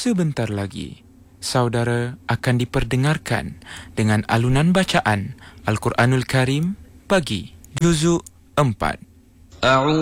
Sebentar lagi, saudara akan diperdengarkan dengan alunan bacaan Al-Quranul Karim bagi juzuk 4.